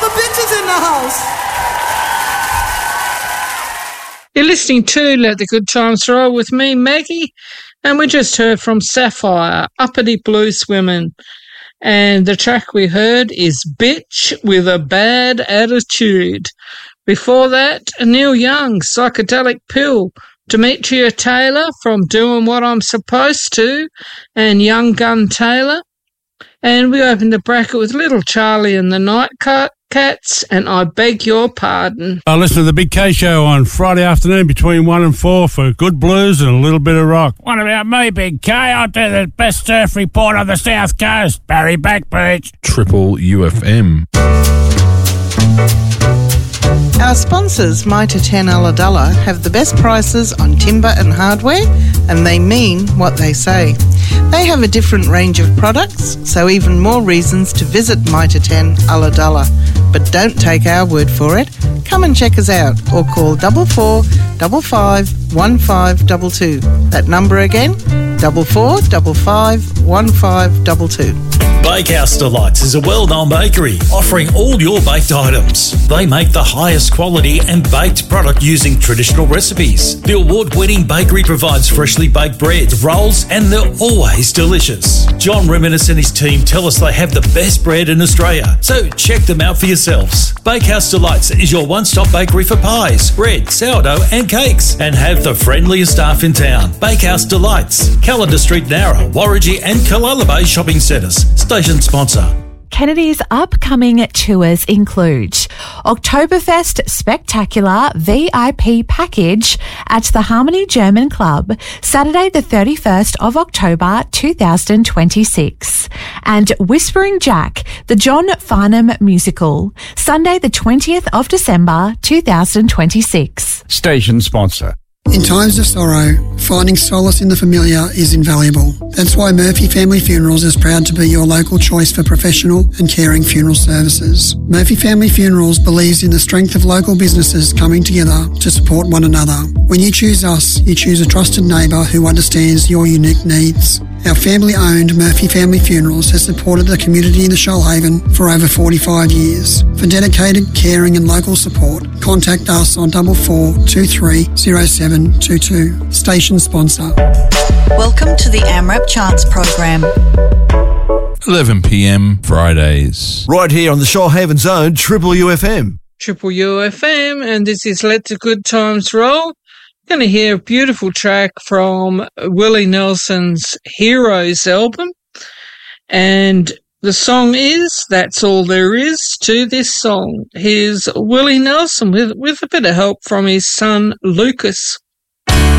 the bitches in the house. You're listening to Let the Good Times Roll with me, Maggie, and we just heard from Sapphire, Uppity Blues Women. And the track we heard is Bitch with a Bad Attitude. Before that, Neil Young, Psychedelic Pill, Demetria Taylor from Doing What I'm Supposed To, and Young Gun Taylor. And we opened the bracket with Little Charlie and the Nightcats, and I Beg Your Pardon. I listen to the Big K Show on Friday afternoon between 1 and 4 for good blues and a little bit of rock. What about me, Big K? I do the best surf report on the South Coast. Barry Backbeach. Triple UFM. Our sponsors, Mitre 10 Ulladulla, have the best prices on timber and hardware, and they mean what they say. They have a different range of products, so even more reasons to visit Mitre 10 Ulladulla. But don't take our word for it. Come and check us out or call 44 55 1522. That number again, 44 55 1522. Bakehouse Delights is a well-known bakery offering all your baked items. They make the highest quality and baked product using traditional recipes. The award-winning bakery provides freshly baked bread, rolls, and they're always delicious. John Reminis and his team tell us they have the best bread in Australia, so check them out for yourselves. Bakehouse Delights is your one-stop bakery for pies, bread, sourdough, and cakes, and have the friendliest staff in town. Bakehouse Delights, Calendar Street, Nowra, Warragee, and Killala Bay shopping centres. Station sponsor. Kennedy's upcoming tours include Oktoberfest Spectacular VIP Package at the Harmony German Club, Saturday the 31st of October 2026, and Whispering Jack, the John Farnham Musical, Sunday the 20th of December 2026. Station sponsor. In times of sorrow, finding solace in the familiar is invaluable. That's why Murphy Family Funerals is proud to be your local choice for professional and caring funeral services. Murphy Family Funerals believes in the strength of local businesses coming together to support one another. When you choose us, you choose a trusted neighbour who understands your unique needs. Our family-owned Murphy Family Funerals has supported the community in the Shoalhaven for over 45 years. For dedicated, caring and local support, contact us on 4423 0722. Station sponsor. Welcome to the AMRAP Chance program. 11 p.m. Fridays. Right here on the Shoalhaven's own Triple UFM. Triple UFM, and this is Let the Good Times Roll. Going to hear a beautiful track from Willie Nelson's Heroes album, and the song is That's All There Is to This Song. Here's Willie Nelson with a bit of help from his son Lucas.